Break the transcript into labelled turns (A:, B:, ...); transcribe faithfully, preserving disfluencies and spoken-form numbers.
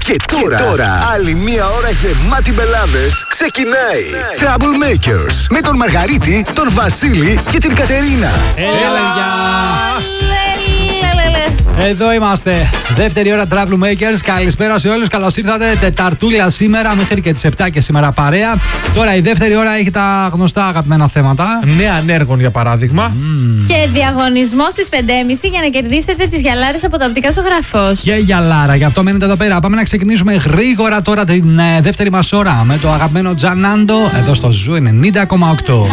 A: Και τώρα, και τώρα άλλη μία ώρα γεμάτη μπελάδες ξεκινάει. Troublemakers με τον Μαργαρίτη, τον Βασίλη και την Κατερίνα.
B: Έλα! Εδώ είμαστε. Δεύτερη ώρα Troublemakers. Καλησπέρα σε όλους. Καλώς ήρθατε. Τεταρτούλια σήμερα μέχρι και τις επτά και σήμερα παρέα. Τώρα η δεύτερη ώρα έχει τα γνωστά αγαπημένα θέματα.
C: Νέα ανέργων για παράδειγμα.
D: Mm. Και διαγωνισμό στις πέντε και μισή για να κερδίσετε τις γυαλάρες από τα οπτικά Ζωγραφός.
B: Και γυαλάρα. Γι' αυτό μένετε εδώ πέρα. Πάμε να ξεκινήσουμε γρήγορα τώρα την ε, δεύτερη μας ώρα με το αγαπημένο Τζανάντο εδώ στο Ζου ενενήντα κόμμα οκτώ.